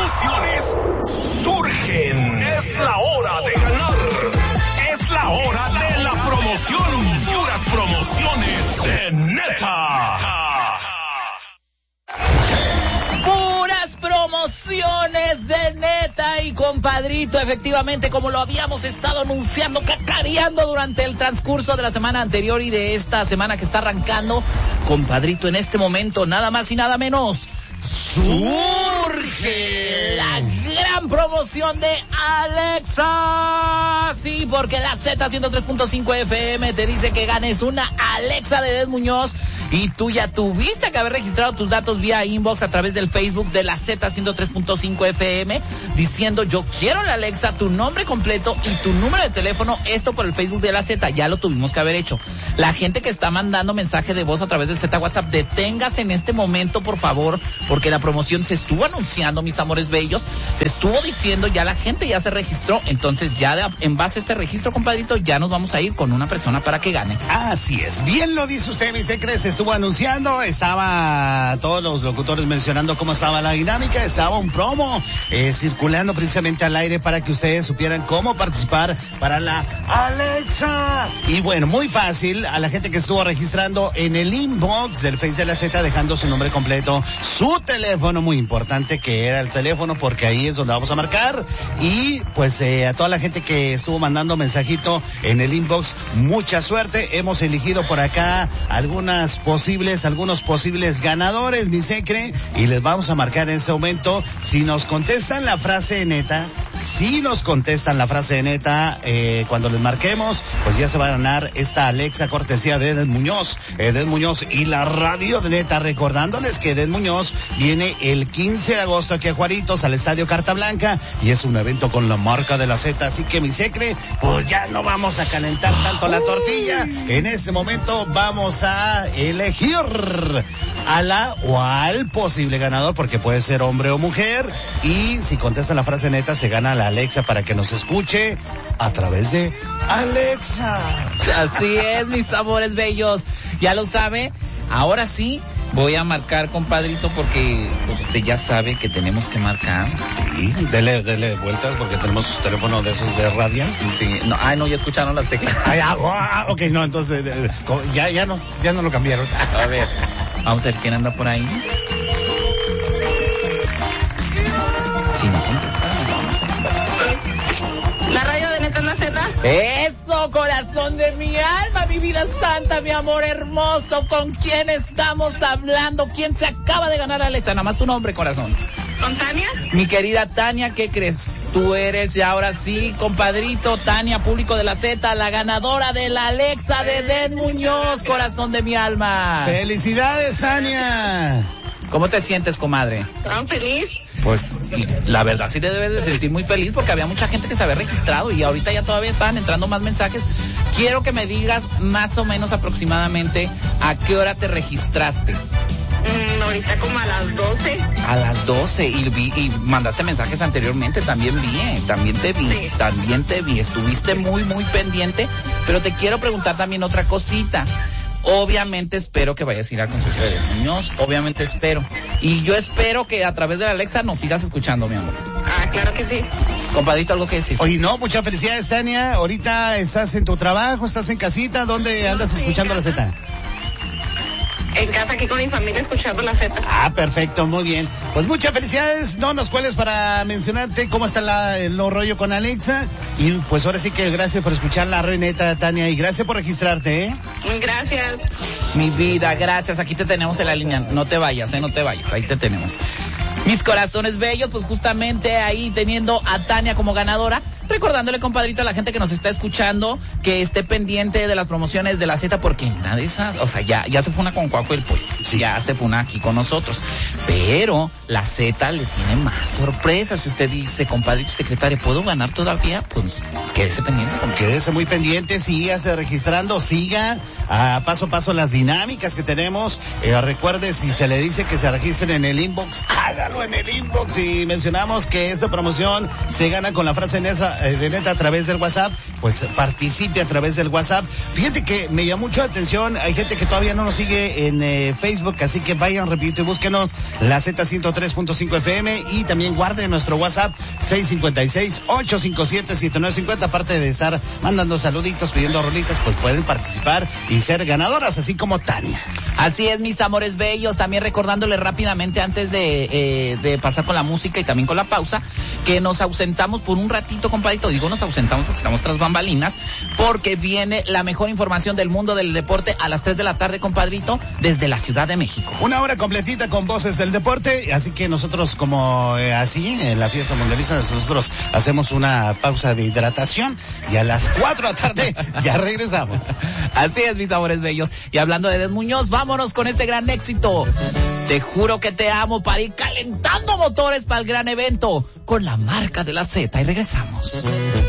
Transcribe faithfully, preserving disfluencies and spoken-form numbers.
promociones surgen. Es la hora de ganar. Es la hora de la promoción. Puras promociones de neta. Puras promociones de neta y compadrito, efectivamente, como lo habíamos estado anunciando, cacareando durante el transcurso de la semana anterior y de esta semana que está arrancando, compadrito, en este momento, nada más y nada menos, surge la gran promoción de Alexa. Sí, porque la Z ciento tres punto cinco F M te dice que ganes una Alexa de Edeth Muñoz. Y tú ya tuviste que haber registrado tus datos vía inbox a través del Facebook de la Z ciento tres punto cinco F M, diciendo yo quiero la Alexa, tu nombre completo y tu número de teléfono, esto por el Facebook de la Z. Ya lo tuvimos que haber hecho. La gente que está mandando mensaje de voz a través del Z WhatsApp, deténgase en este momento, por favor, porque la promoción se estuvo anunciando, mis amores bellos, se estuvo diciendo, ya la gente ya se registró, entonces ya de, en base a este registro, compadrito, ya nos vamos a ir con una persona para que gane. Así es, bien lo dice usted, mi secreto. Estuvo anunciando, estaba todos los locutores mencionando cómo estaba la dinámica, estaba un promo eh, circulando precisamente al aire para que ustedes supieran cómo participar para la Alexa. Y bueno, muy fácil, a la gente que estuvo registrando en el inbox del Face de la Z, dejando su nombre completo, su teléfono, muy importante que era el teléfono, porque ahí es donde vamos a marcar. Y pues eh, a toda la gente que estuvo mandando mensajito en el inbox, mucha suerte. Hemos elegido por acá algunas posibles algunos posibles ganadores, mi secre, y les vamos a marcar en ese momento. Si nos contestan la frase neta, si nos contestan la frase neta, eh, cuando les marquemos, pues ya se va a ganar esta Alexa cortesía de Edeth Muñoz, Edeth Muñoz y la radio de neta, recordándoles que Edeth Muñoz viene el quince de agosto aquí a Juaritos, al Estadio Carta Blanca, y es un evento con la marca de la Z, así que mi secre, pues ya no vamos a calentar tanto la tortilla. En este momento vamos a elegir a la o al posible ganador, porque puede ser hombre o mujer, y si contestan la frase neta se gana la Alexa para que nos escuche a través de Alexa. Así es, mis amores bellos, ya lo sabe. Ahora sí voy a marcar, compadrito, porque pues, usted ya sabe que tenemos que marcar. Sí, dele, dele vueltas porque tenemos teléfono de esos de Radiant. Sí, no, ay, no, ya escucharon las teclas. Ay, ah, ah, ok, no, entonces de, ya, ya nos, ya no lo cambiaron. A ver, vamos a ver quién anda por ahí. Si no contestan, la radio de neta en la Z. Eso, corazón de mi alma, mi vida santa, mi amor hermoso. ¿Con quién estamos hablando? ¿Quién se acaba de ganar, Alexa? Nada más tu nombre, corazón. ¿Con Tania? Mi querida Tania, ¿qué crees? Tú eres ya ahora sí, compadrito, Tania, público de la Z, la ganadora de la Alexa de Edeth Muñoz, corazón de mi alma. ¡Felicidades, Tania! ¿Cómo te sientes, comadre? ¿Tan feliz? Pues y la verdad sí te debes de sentir muy feliz, porque había mucha gente que se había registrado y ahorita ya todavía estaban entrando más mensajes. Quiero que me digas más o menos aproximadamente a qué hora te registraste. Mm, ahorita como a las doce. A las doce, y, vi, y mandaste mensajes anteriormente, también vi, eh, también te vi, sí. también te vi, estuviste muy, muy pendiente, pero te quiero preguntar también otra cosita. Obviamente espero que vayas a ir al concierto de Edeth Muñoz, obviamente espero. Y yo espero que a través de la Alexa nos sigas escuchando, mi amor. Ah, claro que sí. Compadrito, ¿algo que decir? Oye, no, muchas felicidades, Tania. Ahorita estás en tu trabajo, estás en casita, ¿dónde No, andas sí, escuchando la Z? En casa aquí con mi familia escuchando la Z. Ah, perfecto, muy bien. Pues muchas felicidades, no nos cueles para mencionarte cómo está la, el rollo con Alexa. Y pues ahora sí que gracias por escuchar la reineta, Tania, y gracias por registrarte, ¿eh? Gracias. Mi vida, gracias, aquí te tenemos en la línea, no te vayas, eh, no te vayas, ahí te tenemos. Mis corazones bellos, pues justamente ahí teniendo a Tania como ganadora, recordándole, compadrito, a la gente que nos está escuchando que esté pendiente de las promociones de la Z, porque nada de esas, o sea, ya, ya se fue una con Cuaco el Pollo, sí. Ya se fue una aquí con nosotros, pero la Z le tiene más sorpresas. Si usted dice, compadrito secretario, ¿puedo ganar todavía? Pues quédese pendiente. Quédese muy pendiente, sígase registrando, siga a paso a paso las dinámicas que tenemos. Eh, recuerde, si se le dice que se registren en el inbox, hágalo en el inbox. Y mencionamos que esta promoción se gana con la frase neta, de Neta a través del WhatsApp, pues participe a través del WhatsApp. Fíjate que me llamó mucho la atención, hay gente que todavía no nos sigue en eh, Facebook, así que vayan, repito, y búsquenos la Z ciento tres punto cinco F M y también guarden nuestro WhatsApp seis cinco seis, ocho cinco siete, siete nueve cinco cero. Aparte de estar mandando saluditos, pidiendo rolitas, pues pueden participar y ser ganadoras, así como Tania. Así es, mis amores bellos. También recordándoles rápidamente antes de, eh, de pasar con la música y también con la pausa, que nos ausentamos por un ratito, compadrito. Digo nos ausentamos porque estamos tras bambalinas, porque viene la mejor información del mundo del deporte a las tres de la tarde, compadrito, desde la Ciudad de México. Una hora completita con voces del deporte, así que nosotros como eh, así, en la fiesta mundialista, nosotros hacemos una pausa de hidratación y a las cuatro de la tarde ya regresamos. Así es, mis amores bellos. Y hablando de Des Muñoz, vámonos con este gran éxito. Te juro que te amo, para ir calentando motores para el gran evento con la marca de la Z, y regresamos.